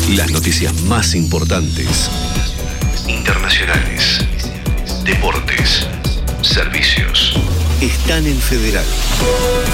Las noticias más importantes, internacionales, deportes, servicios, están en Federal.